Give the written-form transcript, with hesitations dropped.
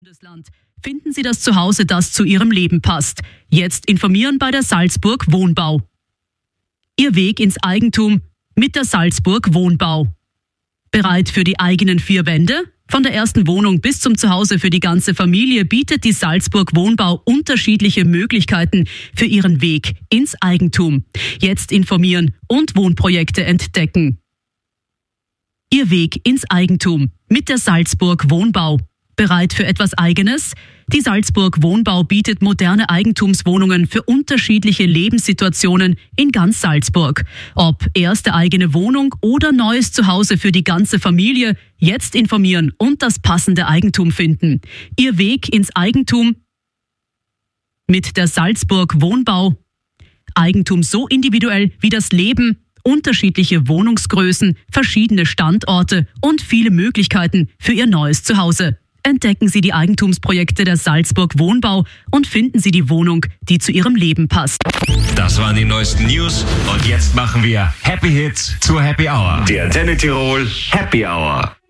Bundesland. Finden Sie das Zuhause, das zu Ihrem Leben passt. Jetzt informieren bei der Salzburg Wohnbau. Ihr Weg ins Eigentum mit der Salzburg Wohnbau. Bereit für die eigenen vier Wände? Von der ersten Wohnung bis zum Zuhause für die ganze Familie bietet die Salzburg Wohnbau unterschiedliche Möglichkeiten für Ihren Weg ins Eigentum. Jetzt informieren und Wohnprojekte entdecken. Ihr Weg ins Eigentum mit der Salzburg Wohnbau. Bereit für etwas Eigenes? Die Salzburg Wohnbau bietet moderne Eigentumswohnungen für unterschiedliche Lebenssituationen in ganz Salzburg. Ob erste eigene Wohnung oder neues Zuhause für die ganze Familie, jetzt informieren und das passende Eigentum finden. Ihr Weg ins Eigentum mit der Salzburg Wohnbau. Eigentum so individuell wie das Leben, unterschiedliche Wohnungsgrößen, verschiedene Standorte und viele Möglichkeiten für Ihr neues Zuhause. Entdecken Sie die Eigentumsprojekte der Salzburg Wohnbau und finden Sie die Wohnung, die zu Ihrem Leben passt. Das waren die neuesten News und jetzt machen wir Happy Hits zur Happy Hour. Die Antenne Tirol Happy Hour.